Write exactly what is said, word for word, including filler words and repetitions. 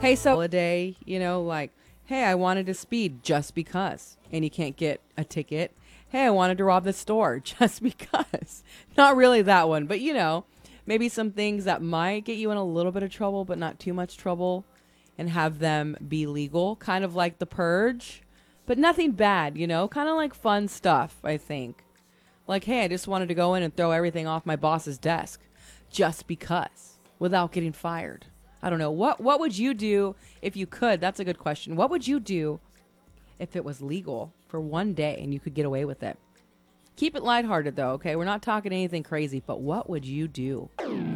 Hey, so holiday, you know, like, hey, I wanted to speed just because, and you can't get a ticket. Hey, I wanted to rob the store just because. Not really that one, but you know, maybe some things that might get you in a little bit of trouble, but not too much trouble, and have them be legal, kind of like the purge, but nothing bad, you know, kind of like fun stuff, I think. Like, hey, I just wanted to go in and throw everything off my boss's desk just because without getting fired. I don't know. What what would you do if you could? That's a good question. What would you do if it was legal for one day and you could get away with it? Keep it lighthearted though, okay? We're not talking anything crazy, but what would you do?